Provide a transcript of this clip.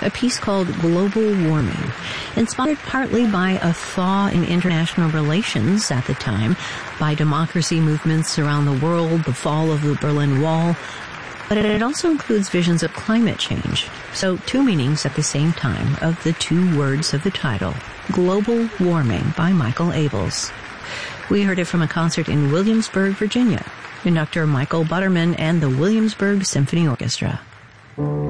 a piece called Global Warming, inspired partly by a thaw in international relations at the time, by democracy movements around the world, the fall of the Berlin Wall, but it also includes visions of climate change. So two meanings at the same time of the two words of the title, Global Warming by Michael Abels. We heard it from a concert in Williamsburg, Virginia, Conductor Michael Butterman and the Williamsburg Symphony Orchestra.